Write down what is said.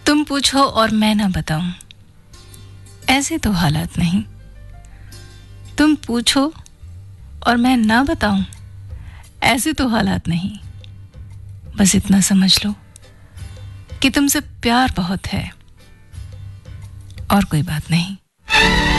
तुम पूछो और मैं ना बताऊं, ऐसे तो हालात नहीं। तुम पूछो और मैं ना बताऊं, ऐसे तो हालात नहीं। बस इतना समझ लो कि तुमसे प्यार बहुत है और कोई बात नहीं।